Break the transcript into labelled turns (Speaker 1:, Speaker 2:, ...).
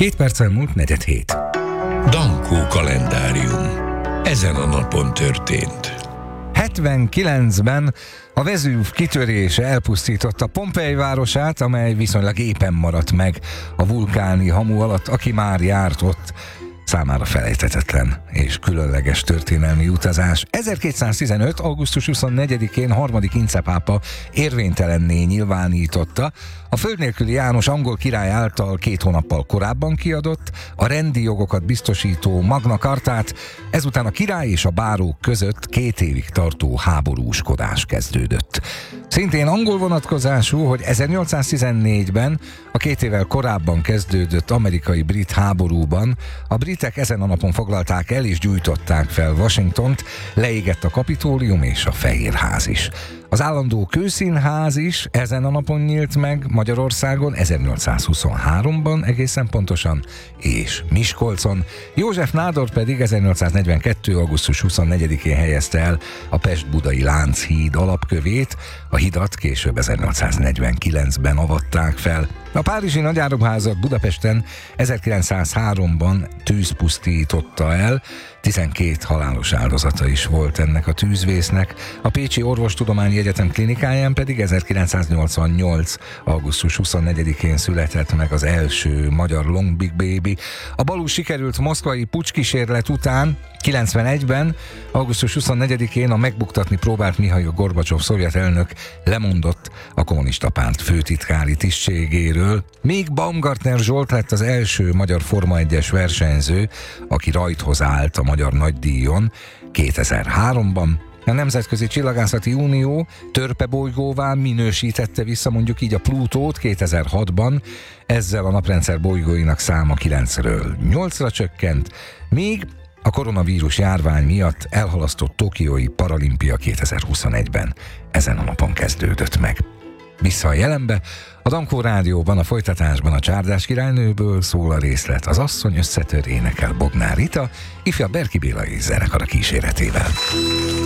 Speaker 1: 2 perccel múlt 4:07.
Speaker 2: Dankó kalendárium. Ezen a napon történt.
Speaker 1: 79-ben a Vezúv kitörése elpusztította Pompei városát, amely viszonylag épen maradt meg a vulkáni hamu alatt. Aki már járt ott, számára felejthetetlen és különleges történelmi utazás. 1215. augusztus 24-én harmadik Ince pápa érvénytelenné nyilvánította a földnélküli János angol király által 2 hónappal korábban kiadott, a rendi jogokat biztosító Magna Cartát. Ezután a király és a bárók között 2 évig tartó háborúskodás kezdődött. Szintén angol vonatkozású, hogy 1814-ben, a 2 évvel korábban kezdődött amerikai-brit háborúban a britek ezen a napon foglalták el és gyújtották fel Washingtont, leégett a Kapitólium és a Fehérház is. Az állandó kőszínház is ezen a napon nyílt meg Magyarországon 1823-ban egészen pontosan, és Miskolcon. József nádor pedig 1842. augusztus 24-én helyezte el a Pest-Budai Lánchíd alapkövét, a hidat később 1849-ben avatták fel. A párizsi nagyáruházat Budapesten 1903-ban tűz pusztította el, 12 halálos áldozata is volt ennek a tűzvésznek. A Pécsi Orvostudományi Egyetem klinikáján pedig 1988. augusztus 24-én született meg az első magyar Long Big Baby. A balul sikerült moszkvai pucskísérlet után 91-ben, augusztus 24-én a megbuktatni próbált Mihail Gorbacsov szovjet elnök lemondott a kommunista párt főtitkári tisztségéről. Még Baumgartner Zsolt lett az első magyar Forma 1-es versenyző, aki rajthoz állt a magyar nagydíjon 2003-ban. A Nemzetközi Csillagászati Unió törpebolygóvá minősítette vissza mondjuk így a Plutót 2006-ban, ezzel a naprendszer bolygóinak száma 9-ről 8-ra csökkent, míg a koronavírus járvány miatt elhalasztott tokiói paralimpia 2021-ben ezen a napon kezdődött meg. Vissza a jelenbe, a Dankó Rádióban a folytatásban a Csárdás királynőből szól a részlet. Az asszony összetör énekel Bognár Rita, ifjabb Berki Béla és zenekara kíséretével.